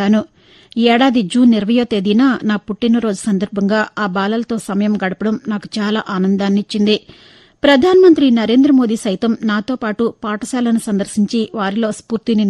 జరుపుకుంటాను. ఈ ఏడాది జూన్ 20వ తేదీన నా పుట్టినరోజు సందర్భంగా ఆ బాలలతో సమయం గడపడం నాకు చాలా ఆనందాన్నిచ్చింది. ప్రధానమంత్రి నరేంద్ర మోదీ సైతం నాతో పాటు పాఠశాలను సందర్శించి వారిలో స్ఫూర్తిని